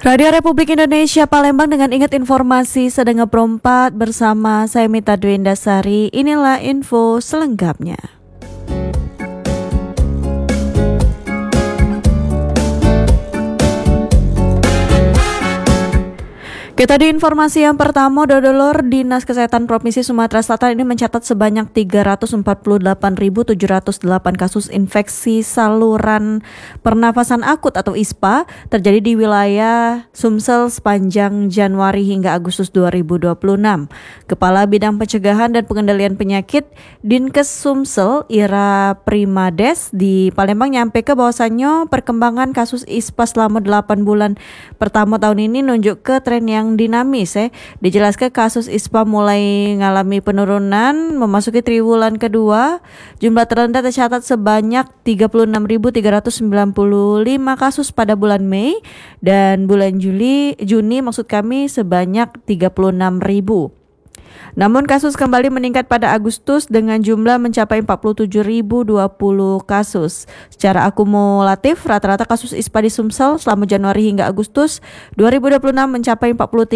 Radio Republik Indonesia Palembang dengan ingat informasi sedang ngeprompat bersama saya Mita Dwindasari. Inilah info selengkapnya. Kita di informasi yang pertama, Dodolor Dinas Kesehatan Provinsi Sumatera Selatan ini mencatat sebanyak 348.708 kasus infeksi saluran pernafasan akut atau ISPA terjadi di wilayah Sumsel sepanjang Januari hingga Agustus 2026. Kepala Bidang Pencegahan dan Pengendalian Penyakit Dinkes Sumsel Ira Primades di Palembang nyampe ke bahwasannya perkembangan kasus ISPA selama 8 bulan pertama tahun ini nunjuk ke tren yang dinamis. Dijelaskan kasus ISPA mulai mengalami penurunan memasuki triwulan kedua. Jumlah terendah tercatat sebanyak 36.395 kasus pada bulan Mei dan bulan Juni maksud kami sebanyak 36.000. Namun kasus kembali meningkat pada Agustus dengan jumlah mencapai 47.020 kasus. Secara akumulatif, rata-rata kasus ISPA di Sumsel selama Januari hingga Agustus 2026 mencapai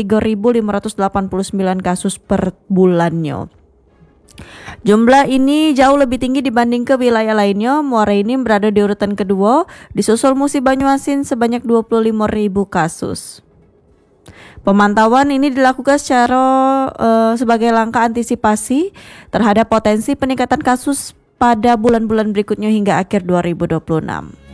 43.589 kasus per bulannya. Jumlah ini jauh lebih tinggi dibanding ke wilayah lainnya. Muara Enim berada di urutan kedua, disusul Musi Banyuasin sebanyak 25.000 kasus. Pemantauan ini dilakukan sebagai langkah antisipasi terhadap potensi peningkatan kasus pada bulan-bulan berikutnya hingga akhir 2026.